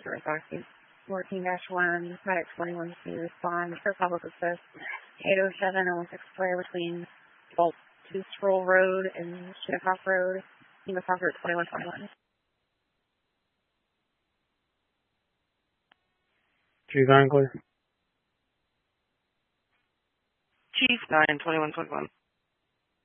to Roxy. 14-1, Paddock 21 to respond for public access 807 and 16 square between Vault 2 Stroll Road and Shinnecock Road, Shinnecock Road 2121. Chief 9 clear. Chief 9, 2121.